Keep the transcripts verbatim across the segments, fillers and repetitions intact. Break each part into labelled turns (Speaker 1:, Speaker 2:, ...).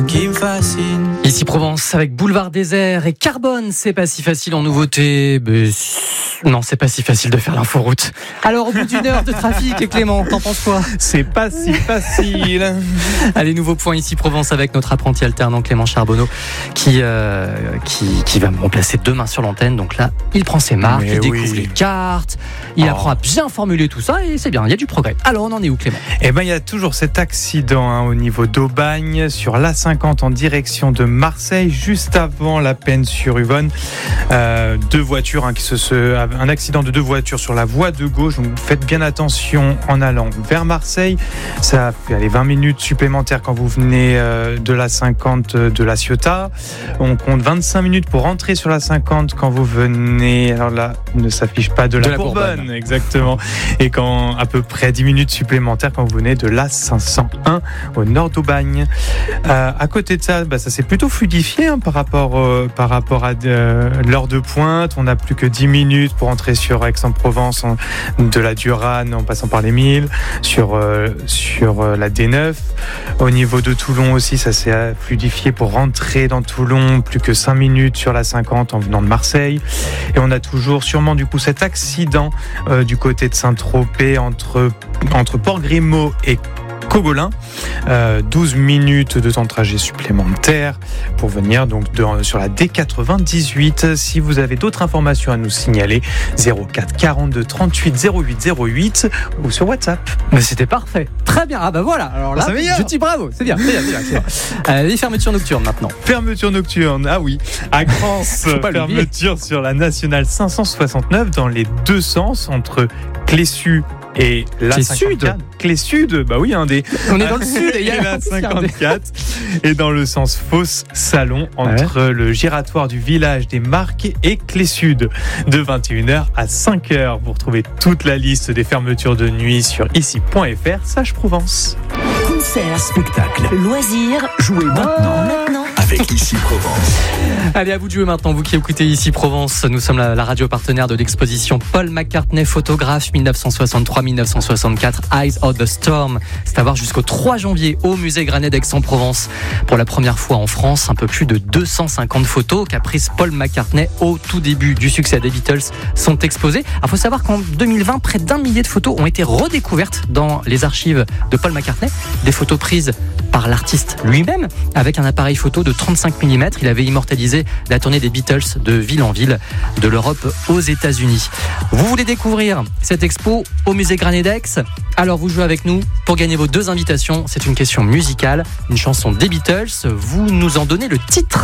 Speaker 1: qui me fascine.
Speaker 2: Ici Provence avec Boulevard Désert et Carbone, c'est pas si facile en nouveauté. Mais non, c'est pas si facile de faire l'inforoute. Alors au bout d'une heure de trafic, Clément, t'en penses quoi ?
Speaker 3: C'est pas si facile.
Speaker 2: Allez, nouveau point ici Provence avec notre apprenti alternant Clément Charbonneau qui, euh, qui, qui va me remplacer demain sur l'antenne. Donc là, il prend ses marques,
Speaker 3: Mais
Speaker 2: il
Speaker 3: oui.
Speaker 2: découvre les cartes, il
Speaker 3: Oh.
Speaker 2: apprend à bien formuler tout ça et c'est bien, il y a du progrès. Alors on en est où, Clément ?
Speaker 3: Eh ben, il y a toujours cet accident hein, au niveau d'Aubagne sur l'A cinquante en direction de Marseille, juste avant la Peine-sur-Yvonne. Euh, deux voitures hein, qui se, se, un accident de deux voitures sur la voie de gauche. Donc faites bien attention en allant vers Marseille. Ça fait allez, vingt minutes supplémentaires quand vous venez euh, de l'A cinquante de la Ciotat. On compte vingt-cinq minutes pour rentrer sur la cinquante quand vous venez. Alors là, il ne s'affiche pas de la,
Speaker 2: De la
Speaker 3: Bourbonne,
Speaker 2: Bourbonne.
Speaker 3: exactement. Et quand à peu près dix minutes supplémentaires quand vous venez de l'A cinq cent un au nord d'Aubagne. Euh, à côté de ça, bah, ça s'est plutôt fluidifié hein, par rapport euh, par rapport à euh, l'heure de pointe. On n'a plus que dix minutes pour entrer sur Aix-en-Provence, en, de la Durane en passant par les Milles, sur euh, sur euh, la D neuf. Au niveau de Toulon aussi, ça s'est fluidifié pour rentrer dans Toulon. Plus que cinq minutes sur la cinquante en venant de Marseille. Et on a toujours sûrement du coup cet accident euh, du côté de Saint-Tropez entre entre Port-Grimaud et Cogolin, euh, douze minutes de temps de trajet supplémentaire pour venir donc de, sur la D quatre-vingt-dix-huit. Si vous avez d'autres informations à nous signaler, zéro quatre quarante-deux trente-huit zéro huit zéro huit ou sur WhatsApp.
Speaker 2: Mais c'était parfait. Très bien. Ah bah voilà. Alors là,
Speaker 3: Ça m'énerve.
Speaker 2: je dis bravo. C'est bien. C'est bien, c'est bien, c'est bien. Euh, les fermetures nocturnes maintenant.
Speaker 3: Fermeture nocturne, ah oui, à Crans,
Speaker 2: Faut pas l'oublier.
Speaker 3: fermeture sur la nationale cinq cent soixante-neuf dans les deux sens entre Clé-Sud et la
Speaker 2: Clé
Speaker 3: cinquante-quatre.
Speaker 2: Sud
Speaker 3: Clé-Sud, bah oui, un des.
Speaker 2: On est dans le sud et il y a
Speaker 3: la
Speaker 2: en plus, il y a un des-
Speaker 3: cinquante-quatre et dans le sens Fosse Salon entre le giratoire du village des Marques et Clé-Sud de vingt et une heures à cinq heures. Vous retrouvez toute la liste des fermetures de nuit sur ici point f r slash Provence.
Speaker 4: Concert,
Speaker 5: Spectacle,
Speaker 4: loisirs,
Speaker 5: jouez maintenant
Speaker 4: maintenant.
Speaker 5: avec Ici Provence.
Speaker 2: Allez, à vous de jouer maintenant, vous qui écoutez ici Provence. Nous sommes la, la radio partenaire de l'exposition Paul McCartney, photographe dix-neuf cent soixante-trois dix-neuf cent soixante-quatre, Eyes of the Storm. C'est à voir jusqu'au trois janvier au musée Granet d'Aix-en-Provence. Pour la première fois en France, un peu plus de deux cent cinquante photos qu'a prises Paul McCartney au tout début du succès des Beatles sont exposées. Il faut savoir qu'en deux mille vingt, près d'un millier de photos ont été redécouvertes dans les archives de Paul McCartney. Des photos prises par l'artiste lui-même avec un appareil photo de trente-cinq millimètres. Il avait immortalisé la tournée des Beatles de ville en ville, de l'Europe aux États-Unis. Vous voulez découvrir cette expo au musée Granet d'Aix ? Alors vous jouez avec nous pour gagner vos deux invitations. C'est une question musicale, une chanson des Beatles. Vous nous en donnez le titre.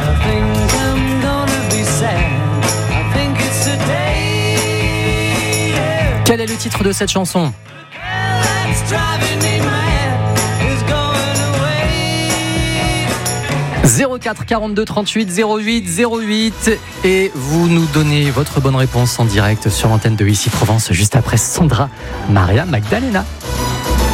Speaker 2: Quel est le titre de cette chanson ? zéro quatre quarante-deux trente-huit zéro huit zéro huit et vous nous donnez votre bonne réponse en direct sur l'antenne de Ici Provence juste après Sandra Maria Magdalena.